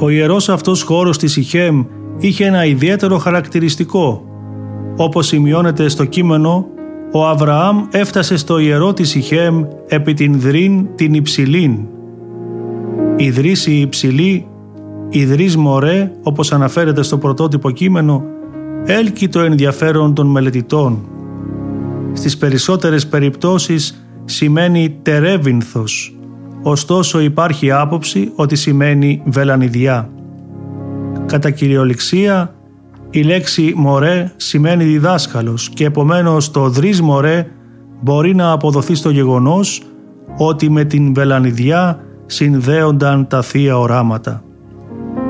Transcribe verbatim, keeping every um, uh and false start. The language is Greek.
Ο ιερός αυτός χώρος της Σιχέμ είχε ένα ιδιαίτερο χαρακτηριστικό. Όπως σημειώνεται στο κείμενο, ο Αβραάμ έφτασε στο ιερό της Σιχέμ επί την Δρήν την υψηλήν. Η Δρύς η υψηλή, η Δρύς Μορέ, όπως αναφέρεται στο πρωτότυπο κείμενο, έλκει το ενδιαφέρον των μελετητών. Στις περισσότερες περιπτώσεις σημαίνει τερέβινθος, ωστόσο υπάρχει άποψη ότι σημαίνει βελανιδιά. Κατά κυριολεξία, η λέξη μορέ σημαίνει διδάσκαλος και επομένως το Δρύς Μορέ μπορεί να αποδοθεί στο γεγονός ότι με την βελανιδιά συνδέονταν τα θεία οράματα.